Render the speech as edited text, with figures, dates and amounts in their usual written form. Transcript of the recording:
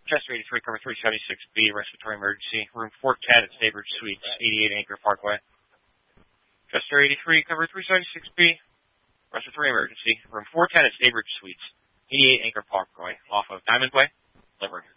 Chester 83, cover 376B, respiratory emergency, room 410 at Staybridge Suites, 88 Anchor Parkway. Chester 83, cover 376B, respiratory emergency, room 410 at Staybridge Suites, 88 Anchor Parkway, off of Diamond Way, Liver.